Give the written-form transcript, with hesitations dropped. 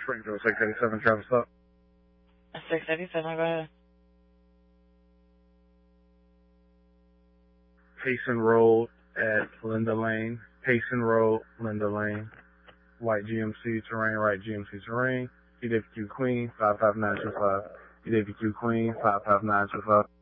Springfield 687, Travis up. 687, go ahead. Payson Road at Linda Lane. Payson Road, Linda Lane. White GMC terrain, right GMC terrain. EWQ Queen, 55925. EWQ Queen, 55925.